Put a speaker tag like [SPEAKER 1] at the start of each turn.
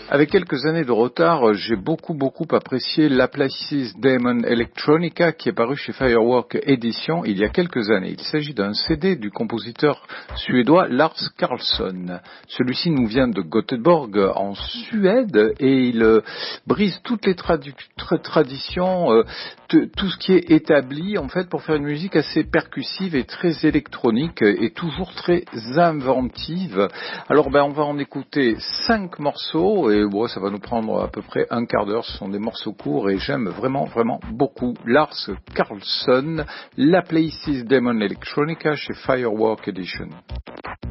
[SPEAKER 1] Avec quelques années de retard, j'ai beaucoup apprécié Laplace's Demon Electronica qui est paru chez Firework Edition il y a quelques années. Il s'agit d'un CD du compositeur suédois Lars Karlsson. Celui-ci nous vient de Göteborg en Suède et il brise toutes les traditions, tout ce qui est établi en fait pour faire une musique assez percussive et très électronique et toujours très inventive. Alors on va en écouter 5 morceaux et ça va nous prendre à peu près un quart d'heure. Ce sont des morceaux courts et j'aime vraiment beaucoup Lars Karlsson, Laplace's Demon Electronica chez Firework Edition.